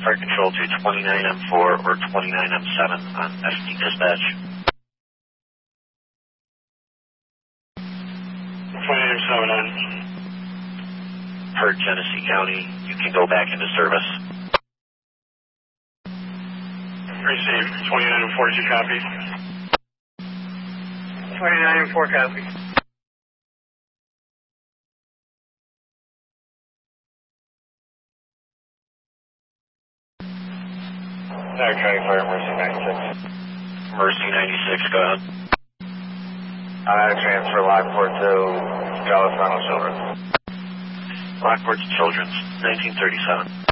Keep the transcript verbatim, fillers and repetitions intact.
Fire Control to twenty-nine M four or twenty-nine M seven on S D dispatch. twenty-nine M seven on. Per Genesee County, you can go back into service. Received. twenty-nine M four, did you copy? twenty-nine M four, copy. Niagara County Fire, Mercy ninety-six. Mercy ninety-six, go ahead. I'm at a transfer Lockport to Dallas Ronald Children's. Lockport's Children's, nineteen thirty-seven.